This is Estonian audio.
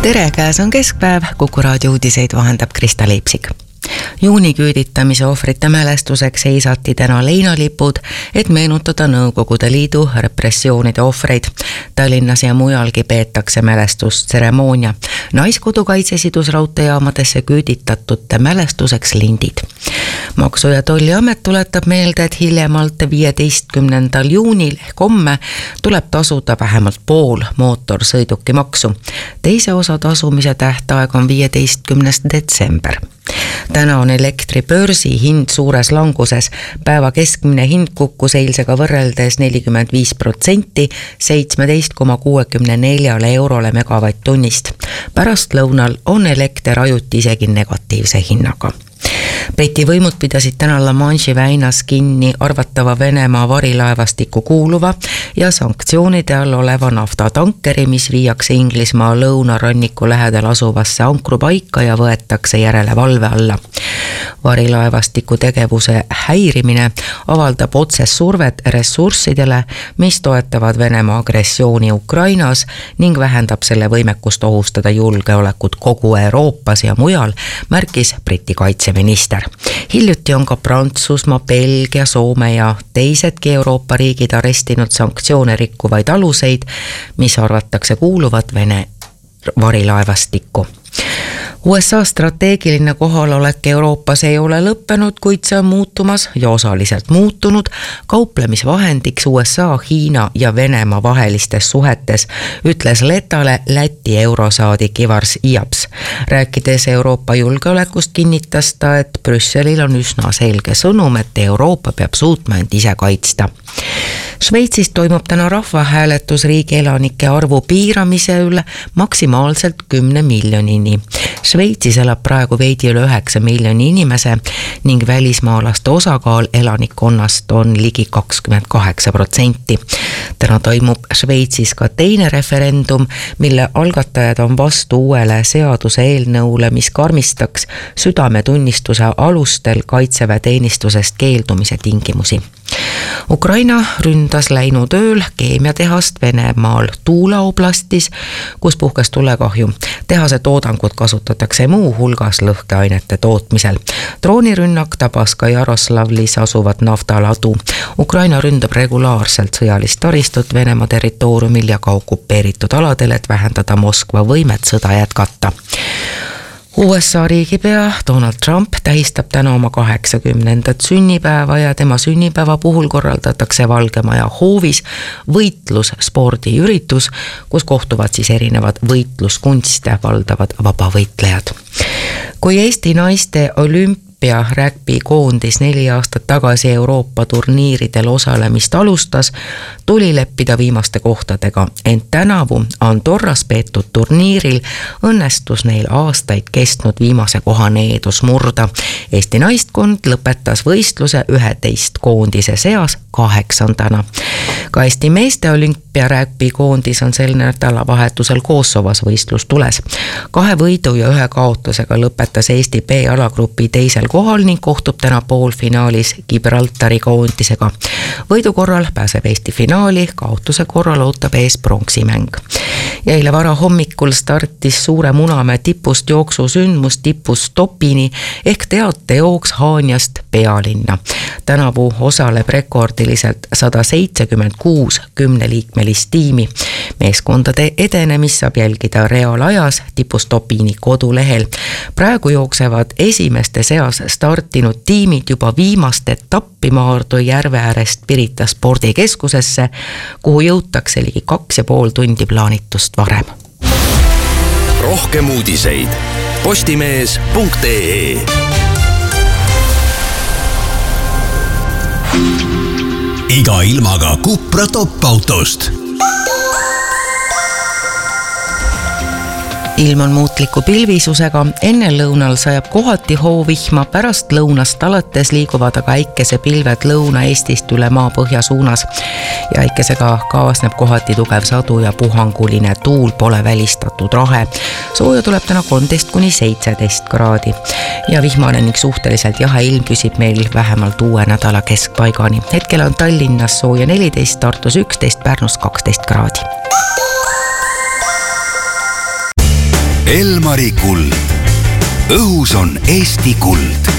Tere, käes on keskpäev, Kuku raadio uudiseid vahendab Krista Leipsik. Juuniküüditamise ohvrite mälestuseks seisati täna leinalipud, et meenutada Nõukogude Liidu repressioonide ohvreid. Tallinnas ja mujalgi peetakse mälestustseremoonia. Naiskodukaitse sidus raudteejaamadesse küüditatute mälestuseks lindid. Maksu- ja Tolliamet tuletab meelde, et hiljemalt 15. juunil ehk homme tuleb tasuda vähemalt pool mootorsõidukimaksu. Teise osa tasumise tähtaeg on 15. detsember. Täna on elektri börsi hind suures languses. Päeva keskmine hind kukkus eilsega võrreldes 45%, 17,64 eurole megavatt-tunnist. Pärast lõunal on elekter ajuti isegi negatiivse hinnaga. Briti võimud pidasid täna La Manche'i väinas kinni arvatava Venemaa varilaevastikku kuuluva ja sanktsioonide all oleva naftatankeri, mis viiakse Inglismaa lõunaranniku lähedal asuvasse ankrupaika ja võetakse järelevalve alla. Varilaevastiku tegevuse häirimine avaldab otsest survet ressurssidele, mis toetavad Venemaa agressiooni Ukrainas ning vähendab selle võimekust ohustada julgeolekut kogu Euroopas ja mujal, märkis Briti kaitseminister. Hiljuti on ka Prantsusmaa, Belgia, Soome ja teisedki Euroopa riigid arestinud sanktsioone rikkuvaid aluseid, mis arvatakse kuuluvat Vene varilaevastikku. USA strateegiline kohalolek Euroopas ei ole lõppenud, kuid see on muutumas ja osaliselt muutunud kauplemisvahendiks USA, Hiina ja Venemaa vahelistes suhetes, ütles Letale Läti eurosaadik Ivars Iaps. Rääkides Euroopa julgeolekust kinnitas ta, et Brüsselil on üsna selge sõnum, et Euroopa peab suutma end ise kaitsta. Šveitsis toimub täna rahvahääletus riigi elanike arvu piiramise üle maksimaalselt 10 miljonini. Šveitsis elab praegu veidi üle 9 miljoni inimese ning välismaalaste osakaal elanikkonnast on ligi 28%. Täna toimub Šveitsis ka teine referendum, mille algatajad on vastu uuele seaduse eelnõule, mis karmistaks südametunnistuse alustel kaitseväeteenistusest keeldumise tingimusi. Ukraina ründas läinud ööl keemiatehast Venemaal Tuula oblastis, kus puhkes tulekahju. Tehase toodangut kasutatakse muu hulgas lõhkeainete tootmisel. Droonirünnak tabas ka Jaroslavlis asuvat naftaladu. Ukraina ründab regulaarselt sõjalist taristut Venemaa territooriumil ja ka okupeeritud aladel, et vähendada Moskva võimet sõda jätkata. USA riigipea Donald Trump tähistab täna oma 80. sünnipäeva ja tema sünnipäeva puhul korraldatakse Valge Maja hoovis võitlusspordiüritus, kus kohtuvad siis erinevad võitluskunste valdavad vabavõitlejad. Kui Eesti naiste rugby koondis 4 aastat tagasi Euroopa turniiridel osalemist alustas, tuli leppida viimaste kohtadega. Ent tänavu Andorras peetud turniiril õnnestus neil aastaid kestnud viimase koha needus murda. Eesti naistkond lõpetas võistluse 11 koondise seas 8. Ka Eesti meeste olümpiarugby koondis on sel nädalavahetusel Kosovos võistlustules. 2 võidu ja 1 kaotusega lõpetas Eesti B-alagrupi teisel kohal ning kohtub täna poolfinaalis Gibraltari koondisega. Võidu korral pääseb Eesti finaali, kaotuse korral ootab ees pronksimäng. Ja eile vara hommikul startis Suure Munamäe tipust jooksusündmus tipustopini ehk teatejooks Haanjast Pealinna. Tänavu osaleb rekordiliselt 176 10-liikmelist tiimi. Meeskondade edenemist saab jälgida reaalajas tipustopini kodulehel. Praegu jooksevad esimeste seas startinud tiimid juba viimast etappi Maardu järve äärest Pirita spordikeskusesse, kuhu jõutakse ligi 2,5 tundi plaanitust varem. Rohkem uudiseid postimees.ee. Iga ilmaga Cupra top-autost. Ilm on muutliku pilvisusega, enne lõunal sajab kohati hoovihma, pärast lõunast alates liiguvad aga äikesepilved Lõuna-Eestist üle maapõhja suunas ja äikesega kaasneb kohati tugev sadu ja puhanguline tuul, pole välistatud rahe. Sooja tuleb täna 13–17 kraadi ja vihmane ning suhteliselt jahe ilm püsib meil vähemalt uue nädala keskpaigani. Hetkel on Tallinnas sooja 14, Tartus 11, Pärnus 12 kraadi. Elmari kuld. õhus on Eesti kuld.